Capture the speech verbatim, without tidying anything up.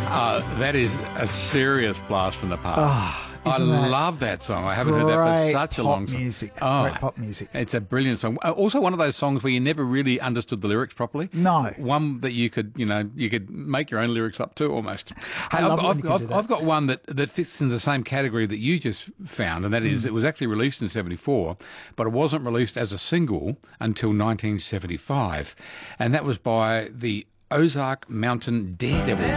Uh, that is a serious blast from the past. Oh, I that love that song. I haven't heard that for great such a pop long time. music. Oh, Great pop music. It's a brilliant song. Uh, Also, one of those songs where you never really understood the lyrics properly. No. One that you could, you know, you could make your own lyrics up to almost. I Hey, love I've, it when I've, you can I've, do that. I've got one that, that fits in the same category that you just found, and that is Hmm. it was actually released in seventy-four, but it wasn't released as a single until nineteen seventy-five. And that was by the Ozark Mountain Daredevils.